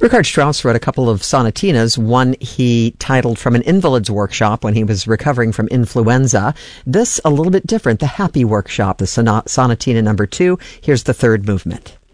Richard Strauss wrote a couple of sonatinas. One he titled From an Invalid's Workshop when he was recovering from influenza. This, a little bit different, The Happy Workshop, the sonatina number 2. Here's the third movement.